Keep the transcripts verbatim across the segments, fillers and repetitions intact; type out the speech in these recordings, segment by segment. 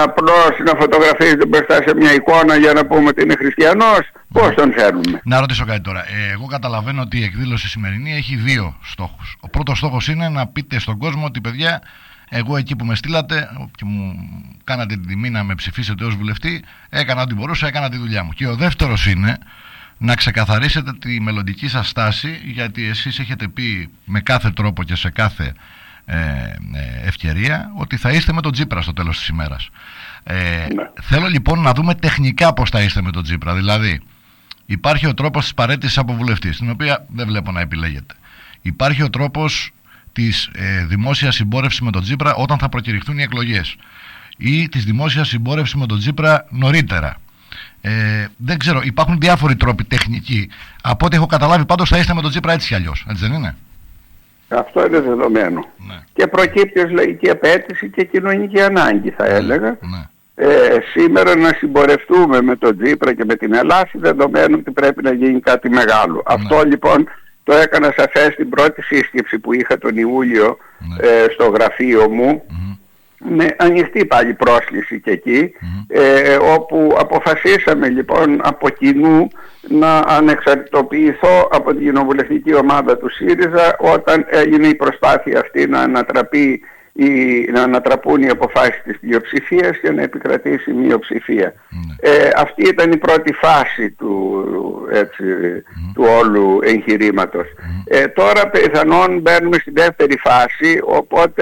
απλώς να φωτογραφίζεται μπροστά σε μια εικόνα για να πούμε ότι είναι χριστιανός, πώς τον θέλουμε? Να ρωτήσω κάτι τώρα. Ε, εγώ καταλαβαίνω ότι η εκδήλωση σημερινή έχει δύο στόχους. Ο πρώτος στόχος είναι να πείτε στον κόσμο ότι, παιδιά, εγώ εκεί που με στείλατε και μου κάνατε την τιμή να με ψηφίσετε ως βουλευτή, έκανα ό,τι μπορούσα, έκανα τη δουλειά μου. Και ο δεύτερος είναι να ξεκαθαρίσετε τη μελλοντική σας στάση, γιατί εσείς έχετε πει με κάθε τρόπο και σε κάθε ε, ε, ευκαιρία ότι θα είστε με τον Τσίπρα στο τέλος της ημέρας. Ε, ναι. Θέλω λοιπόν να δούμε τεχνικά πώς θα είστε με τον Τσίπρα. Δηλαδή, υπάρχει ο τρόπος της παραίτησης από βουλευτή, την οποία δεν βλέπω να επιλέγετε. Υπάρχει ο τρόπος της ε, δημόσιας συμπόρευσης με τον Τσίπρα όταν θα προκηρυχθούν οι εκλογές, ή της δημόσιας συμπόρευσης με τον Τσίπρα νωρίτερα. Ε, δεν ξέρω, υπάρχουν διάφοροι τρόποι τεχνικοί. Από ό,τι έχω καταλάβει, πάντως θα είστε με τον Τσίπρα έτσι κι αλλιώς. Έτσι δεν είναι? Αυτό είναι δεδομένο. Ναι. Και προκύπτει ως λαϊκή απέτηση και κοινωνική ανάγκη, θα έλεγα. Ναι. Ε, σήμερα να συμπορευτούμε με τον Τσίπρα και με την Ελλάδα, δεδομένου ότι πρέπει να γίνει κάτι μεγάλο. Ναι. Αυτό λοιπόν το έκανα σαφές στην πρώτη σύσκεψη που είχα τον Ιούλιο, ναι, ε, στο γραφείο μου. Mm-hmm. Με ανοιχτή πάλι πρόσκληση και εκεί, mm-hmm. ε, όπου αποφασίσαμε λοιπόν από κοινού να ανεξαρτητοποιηθώ από την κοινοβουλευτική ομάδα του ΣΥΡΙΖΑ όταν έγινε η προσπάθεια αυτή να ανατραπεί ή να ανατραπούν οι αποφάσεις της πλειοψηφίας και να επικρατήσει η μειοψηφία. Mm-hmm. Ε, αυτή ήταν η πρώτη φάση του, έτσι, mm-hmm. του όλου εγχειρήματος. Mm-hmm. Ε, τώρα πιθανόν μπαίνουμε στη δεύτερη φάση, οπότε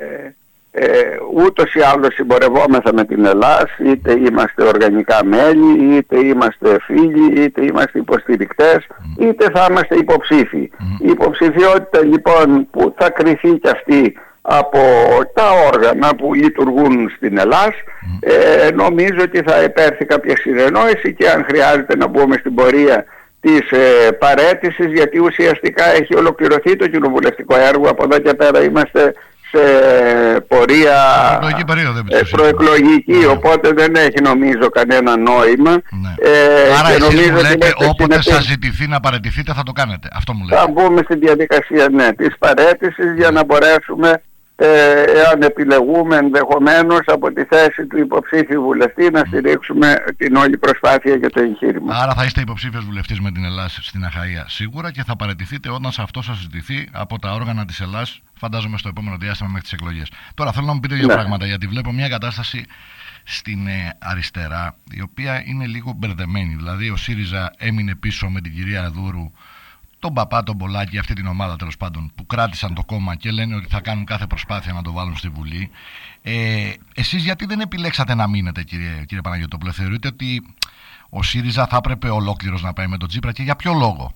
Ε, ούτως ή άλλως συμπορευόμεθα με την Ελλάδα, είτε είμαστε οργανικά μέλη, είτε είμαστε φίλοι, είτε είμαστε υποστηρικτές, mm. είτε θα είμαστε υποψήφοι. Mm. Η υποψηφιότητα λοιπόν που θα κριθεί και αυτή από τα όργανα που λειτουργούν στην Ελλάδα, mm. ε, νομίζω ότι θα υπέρθει κάποια συνεννόηση και αν χρειάζεται να μπούμε στην πορεία της ε, παραίτησης, γιατί ουσιαστικά έχει ολοκληρωθεί το κοινοβουλευτικό έργο, από εδώ και πέρα είμαστε σε πορεία περίοδο, ε, προεκλογική, ναι, οπότε δεν έχει νομίζω κανένα νόημα. Ναι. Ε, Άρα και εσείς μου λέτε όποτε συνεπή... σας ζητηθεί να παραιτηθείτε θα το κάνετε. Αυτό μου λέτε. Θα μπούμε στη διαδικασία, ναι, της παραίτησης, για να μπορέσουμε, ε, εάν επιλεγούμε ενδεχομένως από τη θέση του υποψήφιου βουλευτή, να στηρίξουμε την όλη προσπάθεια για το εγχείρημα. Άρα θα είστε υποψήφιος βουλευτής με την Ελλάδα στην Αχαΐα σίγουρα και θα παραιτηθείτε όταν σε αυτό σας ζητηθεί από τα όργανα της Ελλάδας, φαντάζομαι στο επόμενο διάστημα μέχρι τις εκλογές. Τώρα θέλω να μου πείτε δύο, ναι, πράγματα, γιατί βλέπω μια κατάσταση στην ε, αριστερά η οποία είναι λίγο μπερδεμένη. Δηλαδή ο ΣΥΡΙΖΑ έμεινε πίσω με την κυρία Δούρου, τον Παπά, τον Πολάκη, αυτή την ομάδα τέλος πάντων που κράτησαν το κόμμα και λένε ότι θα κάνουν κάθε προσπάθεια να το βάλουν στη Βουλή. Ε, εσείς γιατί δεν επιλέξατε να μείνετε, κύριε, κύριε Παναγιωτόπουλε? Θεωρείτε ότι ο ΣΥΡΙΖΑ θα έπρεπε ολόκληρος να πάει με τον Τσίπρα και για ποιο λόγο?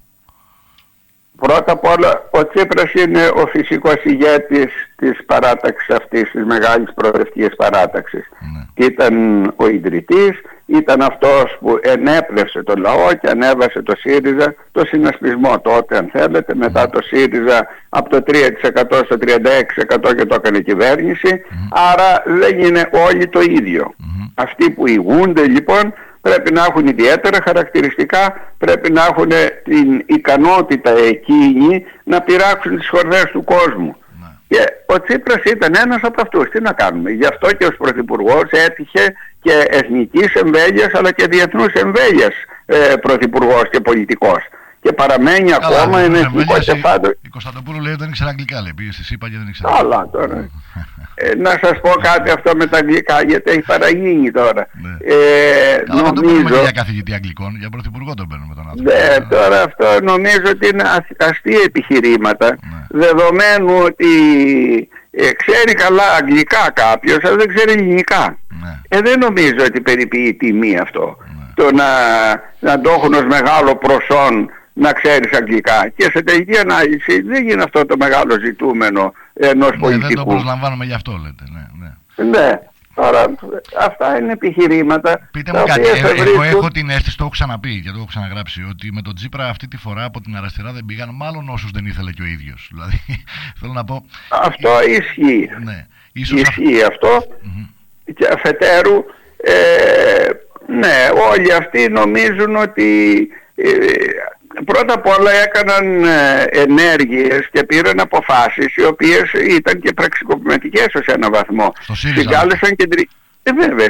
Πρώτα απ' όλα, ο Τσίπρας είναι ο φυσικός ηγέτης της παράταξης αυτής, της μεγάλης προοδευτικής παράταξης. Ναι. Ήταν ο ιδρυτής, ήταν αυτός που ενέπνευσε τον λαό και ανέβασε το ΣΥΡΙΖΑ, το συνασπισμό τότε αν θέλετε, μετά το ΣΥΡΙΖΑ από το τρία τοις εκατό στο τριάντα έξι τοις εκατό και το έκανε κυβέρνηση, mm. άρα δεν είναι όλοι το ίδιο. Mm. Αυτοί που ηγούνται λοιπόν πρέπει να έχουν ιδιαίτερα χαρακτηριστικά, πρέπει να έχουν την ικανότητα εκείνη να πειράξουν τις χορδές του κόσμου. Ναι. Και ο Τσίπρας ήταν ένας από αυτούς. Τι να κάνουμε? Γι' αυτό και ως πρωθυπουργός έτυχε και εθνικής εμβέλειας αλλά και διεθνούς εμβέλειας ε, πρωθυπουργός και πολιτικός. Και παραμένει καλά, ακόμα ένα εθνικό κεφάλαιο. Η Κωνσταντοπούλου λέει ότι δεν ήξερα αγγλικά, λέει. Πήγε στη ΣΥΠΑ και δεν ήξερα. Καλά τώρα. ε, να σας πω κάτι αυτό με τα αγγλικά, γιατί έχει παραγίνει τώρα. Ναι. Ε, καλά, νομίζω... δεν το παίρνουμε για καθηγητή αγγλικών, για πρωθυπουργό τον παίρνουμε τον άνθρωπο. Ναι, τώρα αυτό νομίζω ότι είναι αστεία επιχειρήματα, ναι, δεδομένου ότι ε, ξέρει καλά αγγλικά κάποιος, αλλά δεν ξέρει ελληνικά. Ναι. Ε, δεν νομίζω ότι περιποιεί τιμή αυτό. Ναι. Το να, να το έχουν ως μεγάλο προσόν να ξέρεις αγγλικά. Και σε τελική ανάλυση δεν είναι αυτό το μεγάλο ζητούμενο ενός ναι, πολιτικού. Δεν το προσλαμβάνουμε γι' αυτό λέτε. Ναι, ναι. ναι. Τώρα, αυτά είναι επιχειρήματα. Πείτε μου κάτι, ε, βρίσκουν... εγώ έχω την αίσθηση, το έχω ξαναπεί και το έχω ξαναγράψει, ότι με τον Τσίπρα αυτή τη φορά από την αριστερά δεν πήγαν μάλλον όσους δεν ήθελε και ο ίδιος. Δηλαδή, θέλω να πω... Αυτό ισχύει. Ναι, ίσως ισχύει α... αυτό. Mm-hmm. Και αφετέρου, ε, ναι, όλοι αυτοί νομίζουν ότι... Ε, πρώτα απ' όλα έκαναν ε, ενέργειες και πήραν αποφάσεις οι οποίες ήταν και πραξικοπηματικές ως ένα βαθμό. Στο ΣΥΡΙΖΑ. Συγκάλεσαν κεντρι... ε, βέβαια,